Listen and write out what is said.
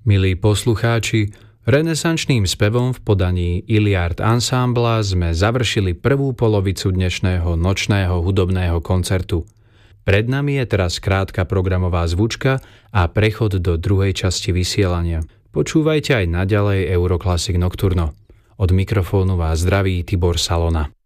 Milí poslucháči, renesančným spevom v podaní Iliard Ensembla sme završili prvú polovicu dnešného nočného hudobného koncertu. Pred nami je teraz krátka programová zvučka a prechod do druhej časti vysielania. Počúvajte aj naďalej Euroclassic Nocturno. Od mikrofónu vás zdraví Tibor Salona.